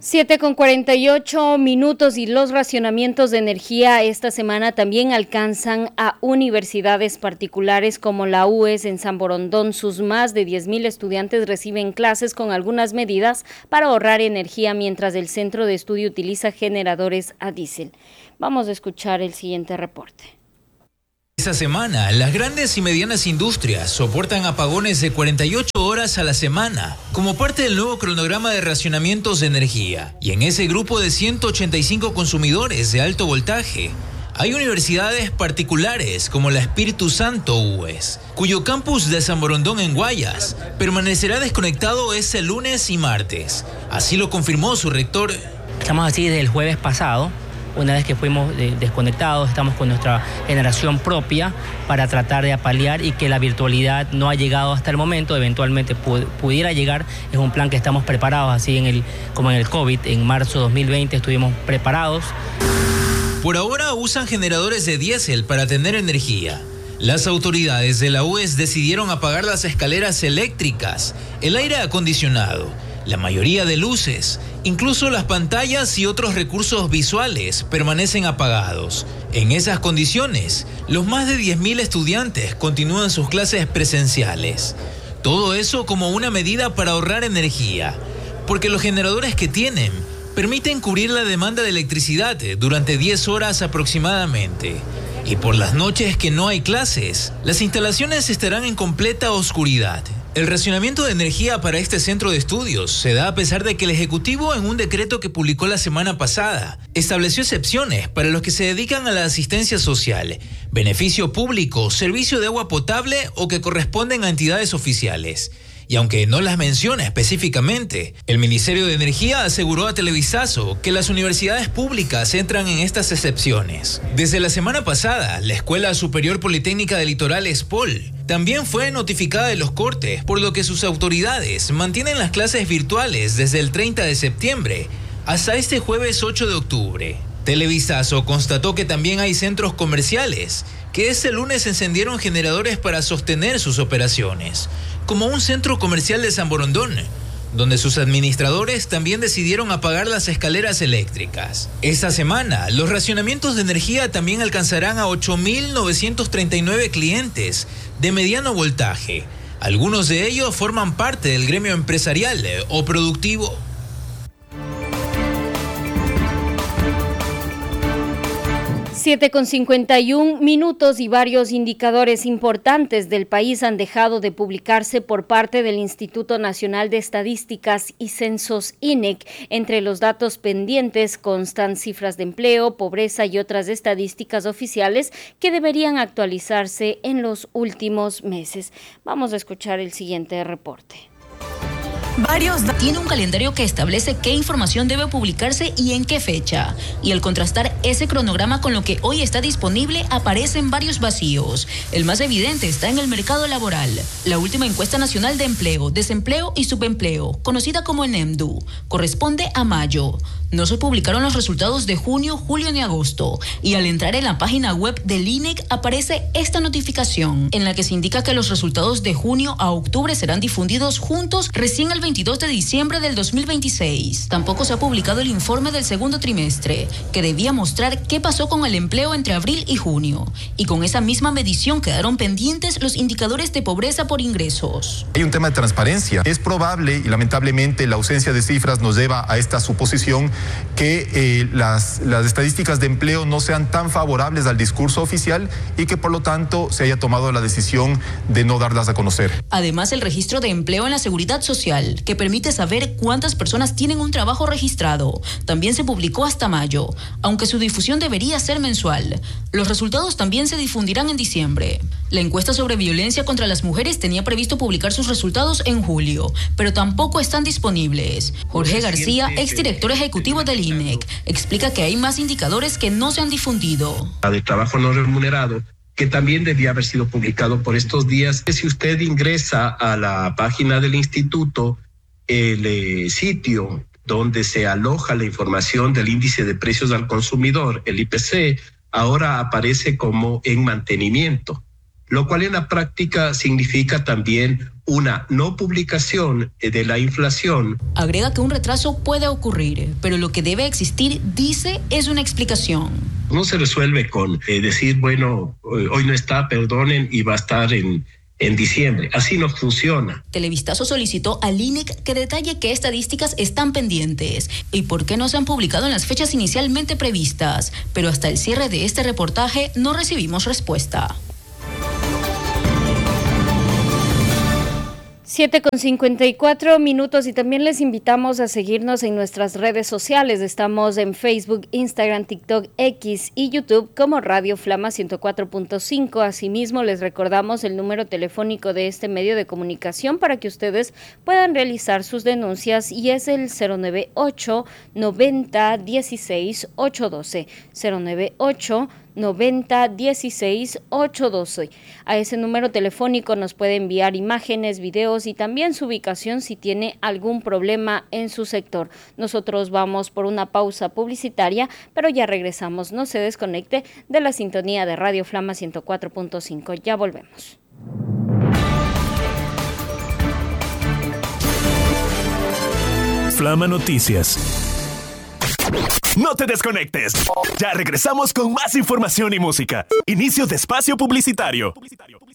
7:48 y los racionamientos de energía esta semana también alcanzan a universidades particulares como la UES en San Borondón. Sus más de 10,000 estudiantes reciben clases con algunas medidas para ahorrar energía mientras el centro de estudio utiliza generadores a diésel. Vamos a escuchar el siguiente reporte. Esta semana, las grandes y medianas industrias soportan apagones de 48 horas a la semana, como parte del nuevo cronograma de racionamientos de energía. Y en ese grupo de 185 consumidores de alto voltaje, hay universidades particulares como la Espíritu Santo UES, cuyo campus de San Borondón en Guayas permanecerá desconectado este lunes y martes. Así lo confirmó su rector. Estamos así desde el jueves pasado. Una vez que fuimos desconectados, estamos con nuestra generación propia para tratar de paliar y que la virtualidad no ha llegado hasta el momento, eventualmente pudiera llegar. Es un plan que estamos preparados, así como en el COVID, en marzo de 2020 estuvimos preparados. Por ahora usan generadores de diésel para tener energía. Las autoridades de la UES decidieron apagar las escaleras eléctricas, el aire acondicionado, la mayoría de luces, incluso las pantallas y otros recursos visuales permanecen apagados. En esas condiciones, los más de 10,000 estudiantes continúan sus clases presenciales. Todo eso como una medida para ahorrar energía, porque los generadores que tienen permiten cubrir la demanda de electricidad durante 10 horas aproximadamente. Y por las noches que no hay clases, las instalaciones estarán en completa oscuridad. El racionamiento de energía para este centro de estudios se da a pesar de que el Ejecutivo, en un decreto que publicó la semana pasada, estableció excepciones para los que se dedican a la asistencia social, beneficio público, servicio de agua potable o que corresponden a entidades oficiales. Y aunque no las menciona específicamente, el Ministerio de Energía aseguró a Televisazo que las universidades públicas entran en estas excepciones. Desde la semana pasada, la Escuela Superior Politécnica del Litoral ESPOL también fue notificada de los cortes, por lo que sus autoridades mantienen las clases virtuales desde el 30 de septiembre hasta este jueves 8 de octubre. Televisazo constató que también hay centros comerciales que este lunes encendieron generadores para sostener sus operaciones, como un centro comercial de San Borondón, donde sus administradores también decidieron apagar las escaleras eléctricas. Esta semana, los racionamientos de energía también alcanzarán a 8,939 clientes de mediano voltaje. Algunos de ellos forman parte del gremio empresarial o productivo. 7:51 y varios indicadores importantes del país han dejado de publicarse por parte del Instituto Nacional de Estadísticas y Censos INEC. Entre los datos pendientes constan cifras de empleo, pobreza y otras estadísticas oficiales que deberían actualizarse en los últimos meses. Vamos a escuchar el siguiente reporte. Tiene un calendario que establece qué información debe publicarse y en qué fecha. Y al contrastar ese cronograma con lo que hoy está disponible, aparecen varios vacíos. El más evidente está en el mercado laboral. La última encuesta nacional de empleo, desempleo y subempleo, conocida como ENEMDU, corresponde a mayo. No se publicaron los resultados de junio, julio ni agosto. Y al entrar en la página web del INEC aparece esta notificación, en la que se indica que los resultados de junio a octubre serán difundidos juntos recién el 22 de diciembre del 2026. Tampoco se ha publicado el informe del segundo trimestre, que debía mostrar qué pasó con el empleo entre abril y junio. Y con esa misma medición quedaron pendientes los indicadores de pobreza por ingresos. Hay un tema de transparencia. Es probable y lamentablemente la ausencia de cifras nos lleva a esta suposición que las estadísticas de empleo no sean tan favorables al discurso oficial y que por lo tanto se haya tomado la decisión de no darlas a conocer. Además, el registro de empleo en la Seguridad Social, que permite saber cuántas personas tienen un trabajo registrado, también se publicó hasta mayo, aunque su difusión debería ser mensual. Los resultados también se difundirán en diciembre. La encuesta sobre violencia contra las mujeres tenía previsto publicar sus resultados en julio, pero tampoco están disponibles. Jorge García, exdirector ejecutivo del INEC, explica que hay más indicadores que no se han difundido. La de trabajo no remunerado, que también debía haber sido publicado por estos días. Si usted ingresa a la página del instituto, el sitio donde se aloja la información del índice de precios al consumidor, el IPC, ahora aparece como en mantenimiento. lo cual en la práctica significa también una no publicación de la inflación. Agrega que un retraso puede ocurrir, pero lo que debe existir, dice, es una explicación. No se resuelve con decir, bueno, hoy no está, perdonen, y va a estar en diciembre. Así no funciona. Televistazo solicitó al INEC que detalle qué estadísticas están pendientes y por qué no se han publicado en las fechas inicialmente previstas, pero hasta el cierre de este reportaje no recibimos respuesta. 7:54 y también les invitamos a seguirnos en nuestras redes sociales. Estamos en Facebook, Instagram, TikTok, X y YouTube como Radio Flama 104.5. Asimismo, les recordamos el número telefónico de este medio de comunicación para que ustedes puedan realizar sus denuncias y es el 098 90 16 812 098 90 16 812. A ese número telefónico nos puede enviar imágenes, videos y también su ubicación si tiene algún problema en su sector. Nosotros vamos por una pausa publicitaria, pero ya regresamos. No se desconecte de la sintonía de Radio Flama 104.5. Ya volvemos. Flama Noticias. No te desconectes. Ya regresamos con más información y música. Inicio de espacio publicitario.